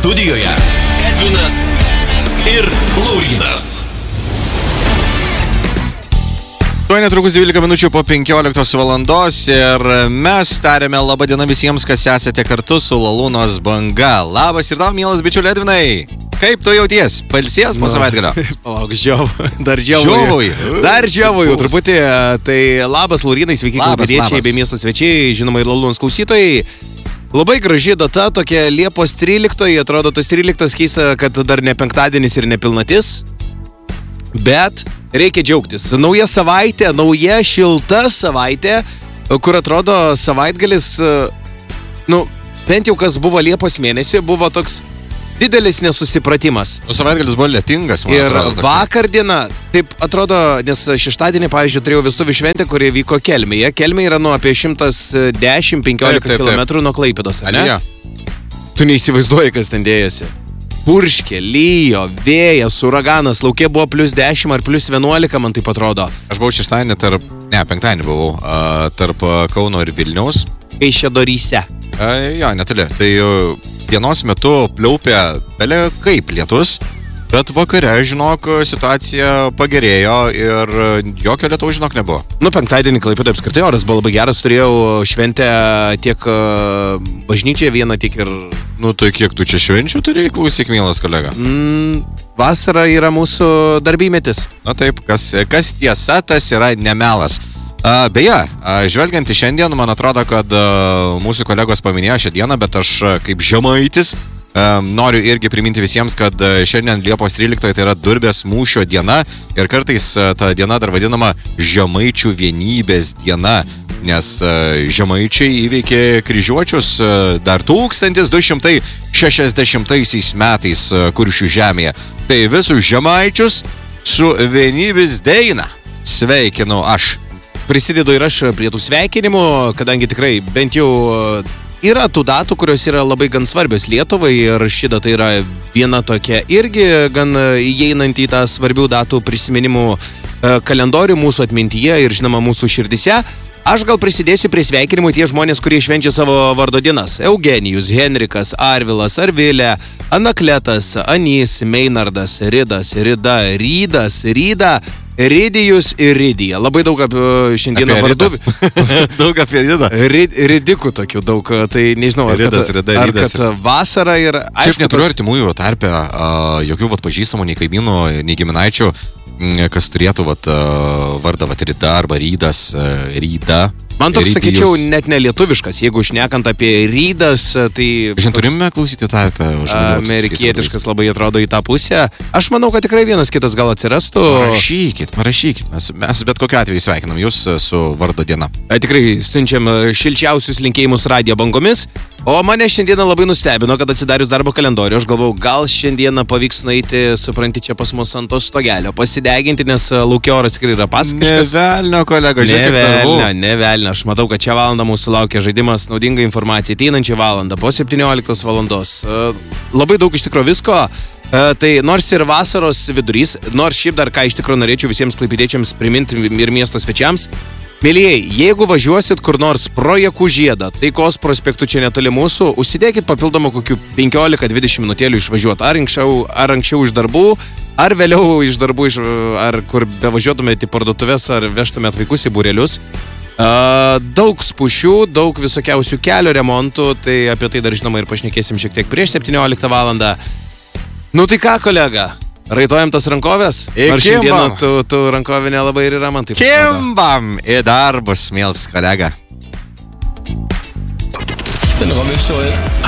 Studijoje Edvinas ir Laurynas. Tuo netrukus 12 minučių po 15 valandos ir mes tarėme labą dieną visiems, kas esate kartu su Lalūnos banga. Labas ir tau, mielas bičiuli Edvinai. Kaip tu jauties? Pailsėjęs po savaitgalio? Palauk, dar žiovauju. Dar žiovauju truputį. Tai labas, Laurynai, sveiki klaipėdiečiai bei miesto svečiai, žinoma ir Lalūnos klausytojai. Labai graži data, tokia Liepos 13, atrodo tas 13 keista, kad dar ne penktadienis ir ne pilnatis. Bet reikia džiaugtis. Nauja savaitė, nauja šilta savaitė, kur atrodo savaitgalis, bent jau kas buvo Liepos mėnesį, buvo toks didelis nesusipratimas. Savaitgalis buvo lietingas, man atrodo. Ir vakar diena, taip atrodo, nes šeštadienį, pavyzdžiui, turėjau vestuvių šventę, kurie vyko Kelmėje. Kelmė yra nuo apie 110-15 km nuo Klaipėdos, ar ne? Tu neįsivaizduoji, kas ten dėjosi. Purškė, lyjo, vėjas, uraganas, lauke buvo +10 ar +11, man taip atrodo. Aš buvau šeštadienį penktadienį buvau tarp Kauno ir Vilniaus. Kaišiadoryse. Jo, netoli. Tai dienos metu pliaupė belė kaip lietus, bet vakare, žinok, situacija pagerėjo ir jokio lietaus, žinok, nebuvo. Penktadienį Klaipėdoje apskritai oras buvo labai geras, turėjau šventę tiek bažnyčioje vieną, tiek ir... Tai kiek tu čia švenčių turėjai, klausyk, mielas kolega? Vasara yra mūsų darbymetis. Taip, kas tiesa, tas yra nemelas. Beje, žvelgiant į šiandien, man atrodo, kad mūsų kolegos paminėjo šią dieną, bet aš kaip žemaitis noriu irgi priminti visiems, kad šiandien Liepos 13 tai yra Durbės mūšio diena ir kartais ta diena dar vadinama Žemaičių vienybės diena, nes žemaičiai įveikė kryžiuočius dar 1260 metais Kuršių žemėje. Tai visus žemaičius su vienybės daina sveikinu aš. Prisidedu ir aš prie tų sveikinimų, kadangi tikrai bent jau yra tų datų, kurios yra labai gan svarbios Lietuvai ir ši data yra viena tokia irgi gan įeinant į tą svarbių datų prisiminimų kalendorių mūsų atmintyje ir žinoma mūsų širdise. Aš gal prisidėsiu prie sveikinimų tie žmonės, kurie švenčia savo vardo dienas. Eugenijus, Henrikas, Arvilas, Arvilė, Anakletas, Anys, Meinardas, Ridas, Rida, Rydas, Ryda, Ridijus ir Ridija. Labai daug šiandieną vardų. Daug apie Ridą. Ridikų tokių daug. Tai nežinau, ar kad vasara ir... Šiaip neturiu artimųjų tarpe jokių pažįstamų, nei kaimynų, nei giminaičių, kas turėtų vardą Rida arba Rydas, Ryda. Man toks, sakyčiau, net nelietuviškas. Jeigu šnekant apie Rydas, tai... Žinai, turime klausyti tą apie... Amerikietiškas labai atrodo į tą pusę. Aš manau, kad tikrai vienas kitas gal atsirastų. Parašykit. Mes bet kokiu atveju sveikinam jūs su vardo diena. Tikrai siunčiam šilčiausius linkėjimus radijo bangomis. O mane šiandieną labai nustebino, kad atsidarius darbo kalendorių, aš galvau, gal šiandieną pavyks nueiti, supranti, čia pas mus ant to stogelio, pasideginti, nes laukia oras tikrai yra pasakiškas. Nevelnio, kolega, žiūrėk. Nevelnio. Aš matau, kad šią valandą mūsų laukia žaidimas naudinga informacija. Ateinančią valandą po 17 valandos. Labai daug iš tikro visko. Tai nors ir vasaros vidurys, nors šiaip dar ką iš tikro norėčiau visiems klaipėdiečiams priminti ir miesto svečiams. Mielieji, jeigu važiuosit kur nors pro Jakų žiedą, Taikos prospektu čia netoli mūsų, užsidėkit papildomą kokių 15-20 minutėlių išvažiuoti. Ar anksčiau iš darbų, ar vėliau iš darbų, ar kur bevažiuotumėte į parduotuvės, ar vežtumėt vaikus į būrelius. Daug spūšių, daug visokiausių kelio remontų, tai apie tai dar žinoma ir pašnekėsim šiek tiek prieš 17 valandą. Tai ką, kolega? Raitojam tas rankovės? Ar šiandieną tu rankovė nelabai ir yra, man taip. Kimbam į darbus, mielas kolega.